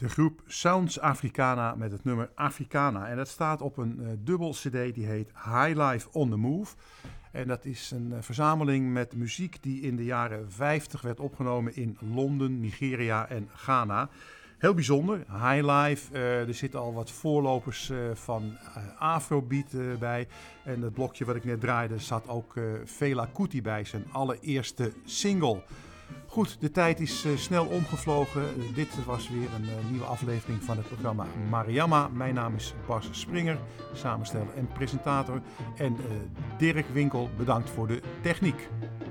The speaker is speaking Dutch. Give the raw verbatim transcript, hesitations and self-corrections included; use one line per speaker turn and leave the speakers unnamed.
De groep Sounds Africana met het nummer Africana. En dat staat op een uh, dubbel cd die heet High Life on the Move. En dat is een uh, verzameling met muziek die in de jaren vijftig werd opgenomen in Londen, Nigeria en Ghana. Heel bijzonder, High Life. Uh, er zitten al wat voorlopers uh, van uh, Afrobeat uh, bij. En het blokje wat ik net draaide zat ook uh, Fela Kuti bij, zijn allereerste single. Goed, de tijd is uh, snel omgevlogen. Uh, dit was weer een uh, nieuwe aflevering van het programma Mariama. Mijn naam is Bas Springer, samensteller en presentator. En uh, Dirk Winkel, bedankt voor de techniek.